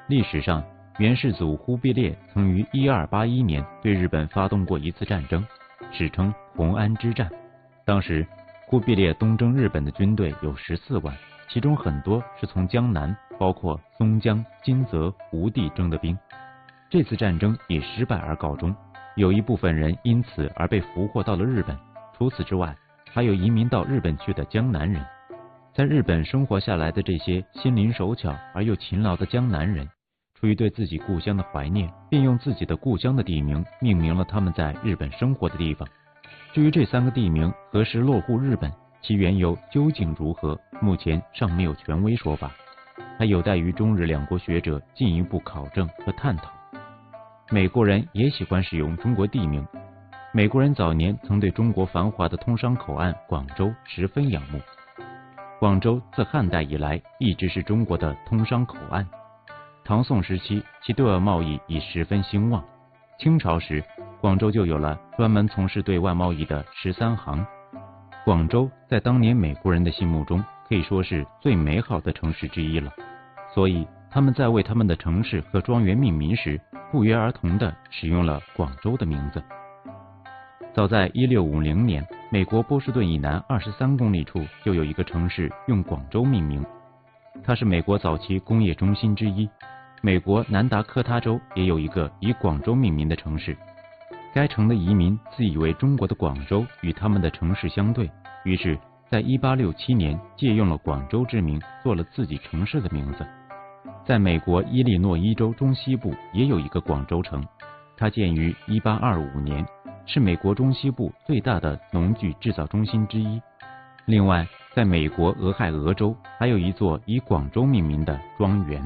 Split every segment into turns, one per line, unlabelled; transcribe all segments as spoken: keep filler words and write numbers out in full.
历史上，元世祖忽必烈曾于一二八一年对日本发动过一次战争，史称弘安之战。当时，忽必烈东征日本的军队有十四万，其中很多是从江南，包括松江、金泽、吴地征的兵。这次战争以失败而告终，有一部分人因此而被俘获到了日本。除此之外，还有移民到日本去的江南人。在日本生活下来的这些心灵手巧而又勤劳的江南人，出于对自己故乡的怀念，便用自己的故乡的地名命名了他们在日本生活的地方。至于这三个地名何时落户日本，其缘由究竟如何，目前尚没有权威说法，还有待于中日两国学者进一步考证和探讨。美国人也喜欢使用中国地名，美国人早年曾对中国繁华的通商口岸广州十分仰慕。广州自汉代以来一直是中国的通商口岸，唐宋时期其对外贸易已十分兴旺，清朝时广州就有了专门从事对外贸易的十三行。广州在当年美国人的心目中可以说是最美好的城市之一了，所以他们在为他们的城市和庄园命名时，不约而同地使用了广州的名字。早在一六五零年，美国波士顿以南二十三公里处就有一个城市用广州命名，它是美国早期工业中心之一。美国南达科他州也有一个以广州命名的城市，该城的移民自以为中国的广州与他们的城市相对，于是在一八六七年借用了广州之名，做了自己城市的名字。在美国伊利诺伊州中西部也有一个广州城，它建于一八二五年，是美国中西部最大的农具制造中心之一。另外，在美国俄亥俄州还有一座以广州命名的庄园。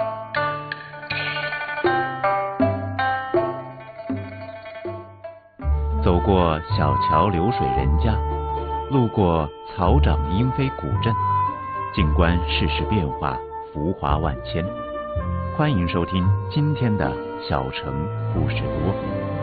走过小桥流水人家，路过草长莺飞古镇，静观世事变化，浮华万千。欢迎收听今天的小城故事多。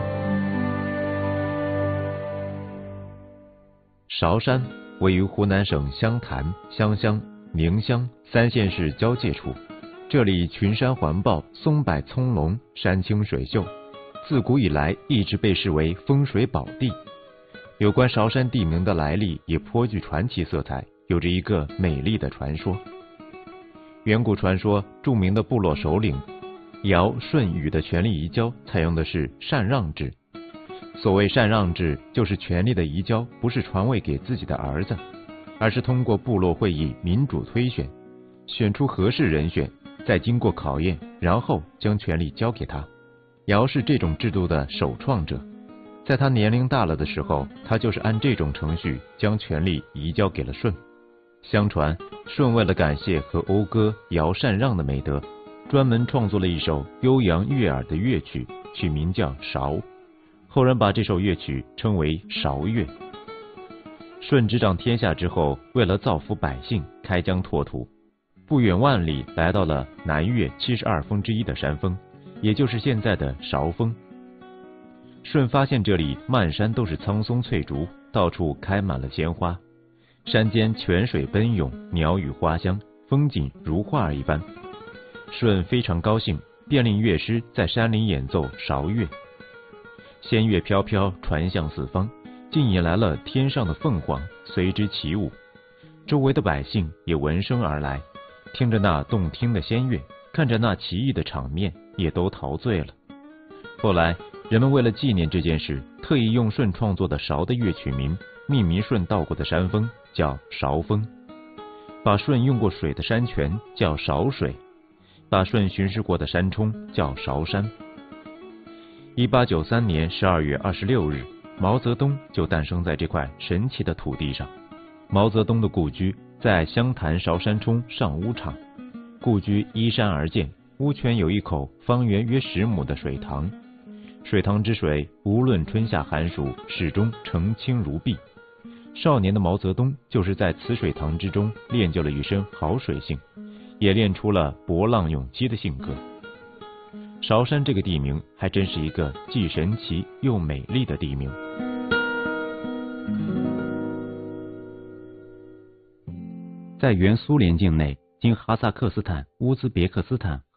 韶山位于湖南省湘潭、湘乡、宁乡三县市交界处，这里群山环抱，松柏葱茏，山清水秀，自古以来一直被视为风水宝地。有关韶山地名的来历也颇具传奇色彩，有着一个美丽的传说。远古传说，著名的部落首领尧舜禹的权力移交采用的是禅让制。所谓禅让制，就是权力的移交不是传位给自己的儿子，而是通过部落会议民主推选，选出合适人选，再经过考验，然后将权力交给他。尧是这种制度的首创者，在他年龄大了的时候，他就是按这种程序将权力移交给了舜。相传舜为了感谢和讴歌尧禅让的美德，专门创作了一首悠扬悦耳的乐曲，取名叫韶，后人把这首乐曲称为韶乐。舜执掌天下之后，为了造福百姓，开疆拓土，不远万里来到了南岳七十二峰之一的山峰，也就是现在的韶峰。舜发现这里漫山都是苍松翠竹，到处开满了鲜花，山间泉水奔涌，鸟语花香，风景如画一般。舜非常高兴，便令乐师在山里演奏韶乐。仙乐飘飘，传向四方，竟引来了天上的凤凰，随之起舞。周围的百姓也闻声而来，听着那动听的仙乐，看着那奇异的场面，也都陶醉了。后来人们为了纪念这件事，特意用舜创作的韶的乐曲名命名舜到过的山峰，叫韶峰；把舜用过水的山泉叫韶水；把舜巡视过的山冲叫韶山。一八九三年十二月二十六日，毛泽东就诞生在这块神奇的土地上。毛泽东的故居在湘潭韶山冲上屋场，故居依山而建，屋圈有一口方圆约十亩的水塘，水塘之水无论春夏寒暑，始终澄清如碧。少年的毛泽东就是在此水塘之中练就了一身好水性，也练出了博浪勇激的性格。韶山这个地名还真是一个既神奇又美丽的地名。在原苏联境内，经哈萨克斯坦、乌兹别克斯坦